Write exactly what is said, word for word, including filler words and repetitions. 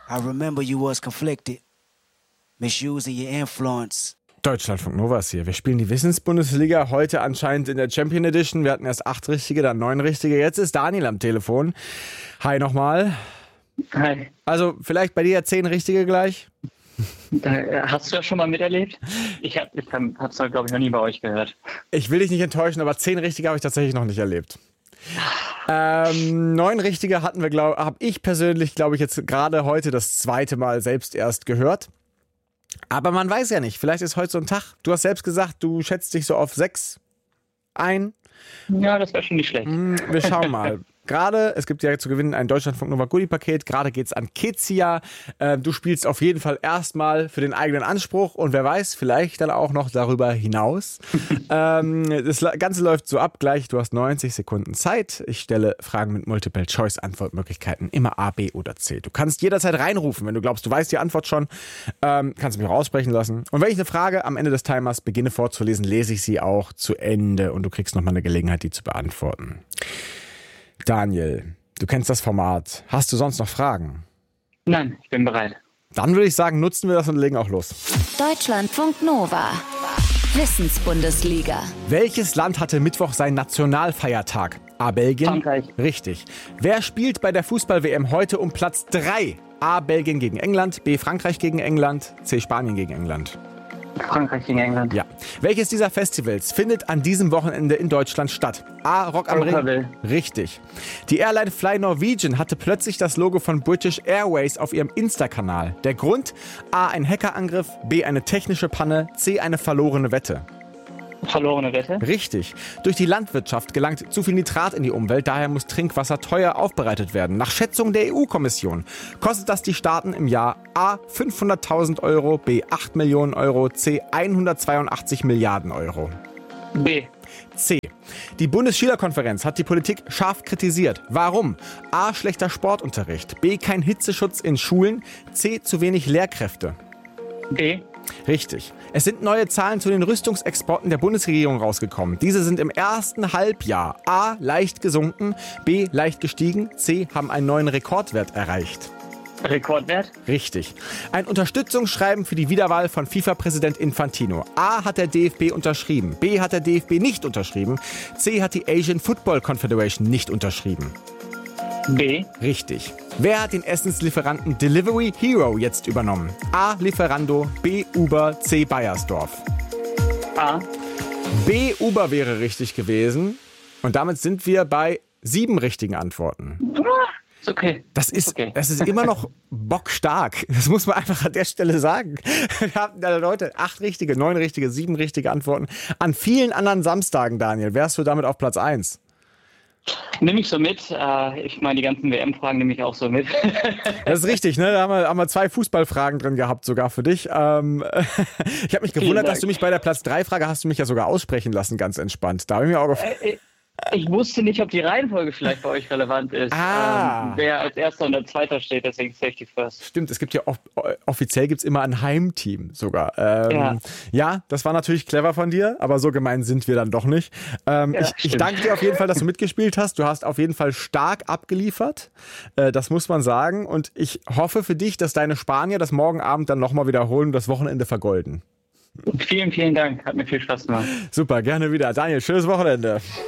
I remember you was conflicted, misusing your influence. Deutschlandfunk Nova ist hier. Wir spielen die Wissensbundesliga heute anscheinend in der Champion Edition. Wir hatten erst acht Richtige, dann neun Richtige. Jetzt ist Daniel am Telefon. Hi nochmal. Hi. Also vielleicht bei dir zehn Richtige gleich. Da, hast du das schon mal miterlebt? Ich habe es, glaube ich, noch nie bei euch gehört. Ich will dich nicht enttäuschen, aber zehn Richtige habe ich tatsächlich noch nicht erlebt. Ähm, neun Richtige hatten wir, glaube habe ich persönlich, glaube ich, jetzt gerade heute das zweite Mal selbst erst gehört. Aber man weiß ja nicht, vielleicht ist heute so ein Tag. Du hast selbst gesagt, du schätzt dich so auf sechs ein. Ja, das wäre schon nicht schlecht. Wir schauen mal. Gerade, es gibt ja zu gewinnen ein Deutschlandfunk Nova Goodie-Paket. Gerade geht's an Kezia. Äh, du spielst auf jeden Fall erstmal für den eigenen Anspruch und wer weiß, vielleicht dann auch noch darüber hinaus. ähm, das Ganze läuft so ab gleich. Du hast neunzig Sekunden Zeit. Ich stelle Fragen mit Multiple-Choice-Antwortmöglichkeiten. Immer A, B oder C. Du kannst jederzeit reinrufen, wenn du glaubst, du weißt die Antwort schon. Ähm, kannst mich auch aussprechen lassen. Und wenn ich eine Frage am Ende des Timers beginne vorzulesen, lese ich sie auch zu Ende und du kriegst nochmal eine Gelegenheit, die zu beantworten. Daniel, du kennst das Format. Hast du sonst noch Fragen? Nein, ich bin bereit. Dann würde ich sagen, nutzen wir das und legen auch los. Deutschlandfunk Nova. Wissensbundesliga. Welches Land hatte Mittwoch seinen Nationalfeiertag? A. Belgien? Frankreich. Richtig. Wer spielt bei der Fußball-W M heute um Platz drei? A. Belgien gegen England, B. Frankreich gegen England, C. Spanien gegen England. Frankreich gegen England. Ja. Welches dieser Festivals findet an diesem Wochenende in Deutschland statt? A. Rock am Ring. Richtig. Die Airline Fly Norwegian hatte plötzlich das Logo von British Airways auf ihrem Insta-Kanal. Der Grund? A. Ein Hackerangriff, B. Eine technische Panne, C. Eine verlorene Wette. Verlorene Wette? Richtig. Durch die Landwirtschaft gelangt zu viel Nitrat in die Umwelt, daher muss Trinkwasser teuer aufbereitet werden. Nach Schätzung der E U-Kommission kostet das die Staaten im Jahr A. fünfhunderttausend Euro, B. acht Millionen Euro, C. hundertzweiundachtzig Milliarden Euro. B. C. Die Bundesschülerkonferenz hat die Politik scharf kritisiert. Warum? A. Schlechter Sportunterricht, B. Kein Hitzeschutz in Schulen, C. Zu wenig Lehrkräfte. B. Richtig. Es sind neue Zahlen zu den Rüstungsexporten der Bundesregierung rausgekommen. Diese sind im ersten Halbjahr A. leicht gesunken, B. leicht gestiegen, C. haben einen neuen Rekordwert erreicht. Rekordwert? Richtig. Ein Unterstützungsschreiben für die Wiederwahl von FIFA-Präsident Infantino. A. hat der D F B unterschrieben, B. hat der D F B nicht unterschrieben, C. hat die Asian Football Confederation nicht unterschrieben. B. Richtig. Wer hat den Essenslieferanten Delivery Hero jetzt übernommen? A. Lieferando, B. Uber, C. Bayersdorf. A. B. Uber wäre richtig gewesen. Und damit sind wir bei sieben richtigen Antworten. Ist okay. Das ist, okay. das ist immer noch bockstark. Das muss man einfach an der Stelle sagen. Wir haben da Leute acht richtige, neun richtige, sieben richtige Antworten. An vielen anderen Samstagen, Daniel, wärst du damit auf Platz eins. Nehme ich so mit. Ich meine, die ganzen W M-Fragen nehme ich auch so mit. Das ist richtig, ne? Da haben wir, haben wir zwei Fußballfragen drin gehabt, sogar für dich. Ähm, ich habe mich gewundert, dass du mich bei der Platz drei Frage hast du mich ja sogar aussprechen lassen, ganz entspannt. Da habe ich mir auch gefragt. Äh, Ich wusste nicht, ob die Reihenfolge vielleicht bei euch relevant ist. Ah. Ähm, wer als Erster und als Zweiter steht, deswegen Safety First. Stimmt, es gibt ja off- offiziell gibt's immer ein Heimteam sogar. Ähm, Ja. ja, das war natürlich clever von dir, aber so gemein sind wir dann doch nicht. Ähm, Ja, ich, ich stimmt. danke dir auf jeden Fall, dass du mitgespielt hast. Du hast auf jeden Fall stark abgeliefert. Äh, das muss man sagen. Und ich hoffe für dich, dass deine Spanier das morgen Abend dann nochmal wiederholen und das Wochenende vergolden. Vielen, vielen Dank. Hat mir viel Spaß gemacht. Super, gerne wieder. Daniel, schönes Wochenende.